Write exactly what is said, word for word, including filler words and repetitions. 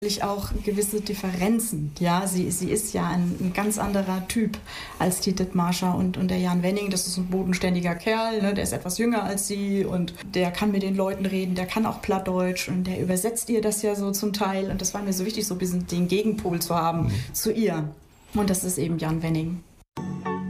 auch gewisse Differenzen. Ja, sie, sie ist ja ein, ein ganz anderer Typ als die Dithmarscha und, und der Jan Wenning. Das ist ein bodenständiger Kerl, ne? Der ist etwas jünger als sie und der kann mit den Leuten reden, der kann auch Plattdeutsch und der übersetzt ihr das ja so zum Teil. Und das war mir so wichtig, so ein bisschen den Gegenpol zu haben mhm. zu ihr. Und das ist eben Jan Wenning.